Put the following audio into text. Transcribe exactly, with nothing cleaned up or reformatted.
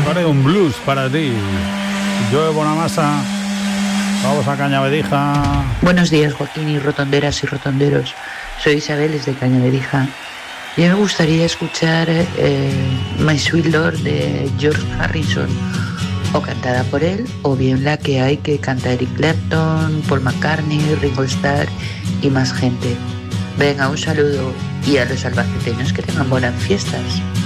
Preparé un blues para ti. Joe Bonamassa. Vamos a Cañabedija. Buenos días, Joaquín y rotonderas y rotonderos. Soy Isabel desde Cañabedija. Y me gustaría escuchar eh, My Sweet Lord de George Harrison, o cantada por él, o bien la que hay que canta Eric Clapton, Paul McCartney, Ringo Starr y más gente. Venga, un saludo, y a los albaceteños que tengan buenas fiestas.